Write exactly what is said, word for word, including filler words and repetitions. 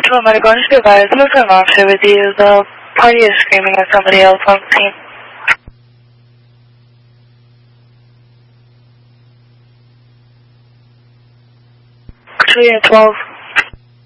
Control Medical, just be advised, I'm going to officer with you. The party is screaming at somebody else on the team. Control Unit twelve.